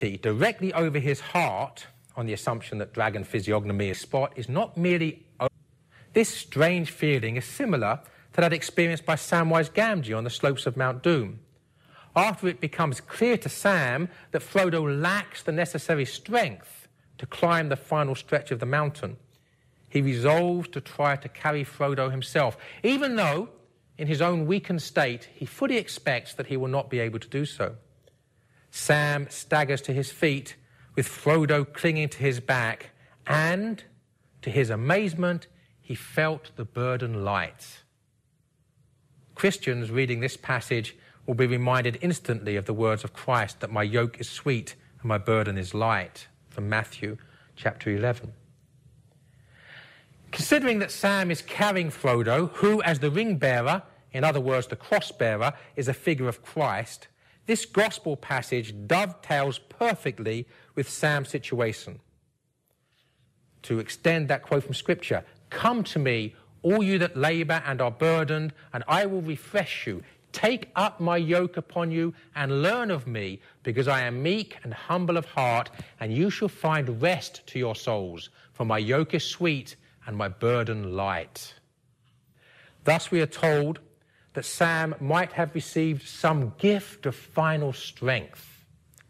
directly over his heart, on the assumption that dragon physiognomy is spot, is not merely... This strange feeling is similar to that experienced by Samwise Gamgee on the slopes of Mount Doom. After it becomes clear to Sam that Frodo lacks the necessary strength to climb the final stretch of the mountain, he resolves to try to carry Frodo himself, even though, in his own weakened state, he fully expects that he will not be able to do so. Sam staggers to his feet, with Frodo clinging to his back, and, to his amazement, he felt the burden light. Christians reading this passage will be reminded instantly of the words of Christ that my yoke is sweet and my burden is light, from Matthew chapter 11. Considering that Sam is carrying Frodo, who, as the ring bearer, in other words, the cross bearer, is a figure of Christ, this gospel passage dovetails perfectly with Sam's situation. To extend that quote from Scripture, "Come to me, all you that labour and are burdened, and I will refresh you. Take up my yoke upon you and learn of me, because I am meek and humble of heart, and you shall find rest to your souls. For my yoke is sweet and my burden light." Thus we are told that Sam might have received some gift of final strength,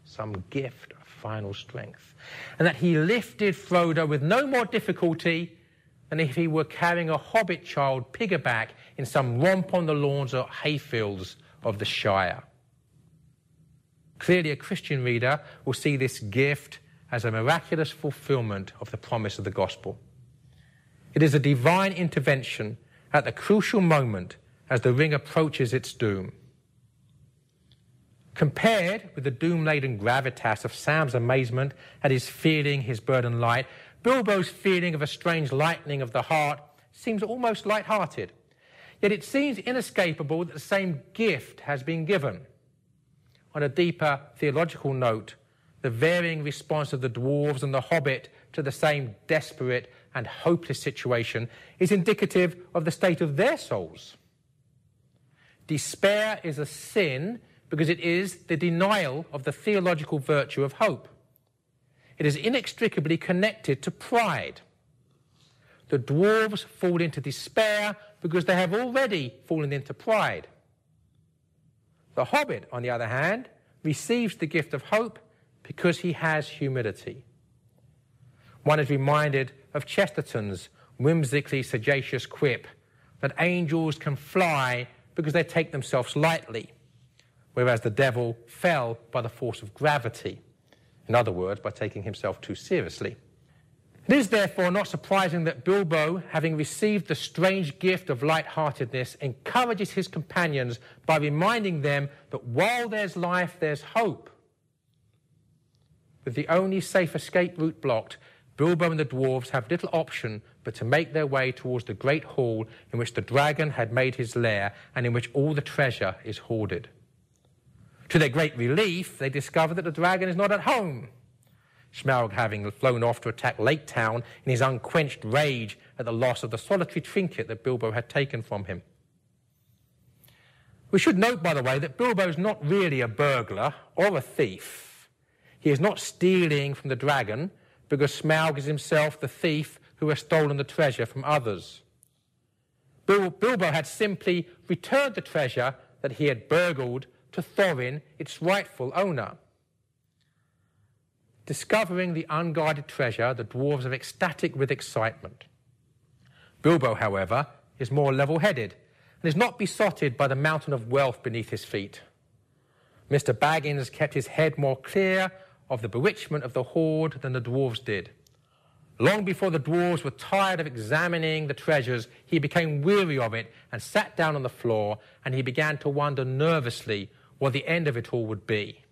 and that he lifted Frodo with no more difficulty than if he were carrying a hobbit child piggyback in some romp on the lawns or hayfields of the Shire. Clearly, a Christian reader will see this gift as a miraculous fulfillment of the promise of the gospel. It is a divine intervention at the crucial moment as the ring approaches its doom. Compared with the doom-laden gravitas of Sam's amazement at his feeling his burden light, Bilbo's feeling of a strange lightening of the heart seems almost light-hearted. Yet it seems inescapable that the same gift has been given. On a deeper theological note, the varying response of the dwarves and the hobbit to the same desperate and hopeless situation is indicative of the state of their souls. Despair is a sin because it is the denial of the theological virtue of hope. It is inextricably connected to pride. The dwarves fall into despair because they have already fallen into pride. The hobbit, on the other hand, receives the gift of hope because he has humility. One is reminded of Chesterton's whimsically sagacious quip that angels can fly because they take themselves lightly, whereas the devil fell by the force of gravity. In other words, by taking himself too seriously. It is therefore not surprising that Bilbo, having received the strange gift of light-heartedness, encourages his companions by reminding them that while there's life, there's hope. With the only safe escape route blocked, Bilbo and the dwarves have little option but to make their way towards the great hall in which the dragon had made his lair and in which all the treasure is hoarded. To their great relief, they discover that the dragon is not at home, Smaug having flown off to attack Lake Town in his unquenched rage at the loss of the solitary trinket that Bilbo had taken from him. We should note, by the way, that Bilbo is not really a burglar or a thief. He is not stealing from the dragon because Smaug is himself the thief who has stolen the treasure from others. Bilbo had simply returned the treasure that he had burgled to Thorin, its rightful owner. Discovering the unguarded treasure, the dwarves are ecstatic with excitement. Bilbo, however, is more level-headed and is not besotted by the mountain of wealth beneath his feet. Mr. Baggins kept his head more clear of the bewitchment of the hoard than the dwarves did. Long before the dwarves were tired of examining the treasures, he became weary of it and sat down on the floor, and he began to wonder nervously what the end of it all would be.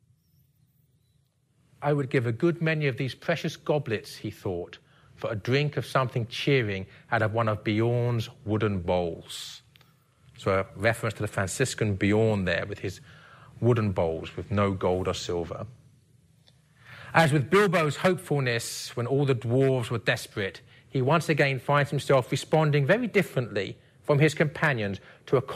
I would give a good many of these precious goblets, he thought, for a drink of something cheering out of one of Bjorn's wooden bowls. So a reference to the Franciscan Bjorn there with his wooden bowls with no gold or silver. As with Bilbo's hopefulness when all the dwarves were desperate, he once again finds himself responding very differently from his companions to a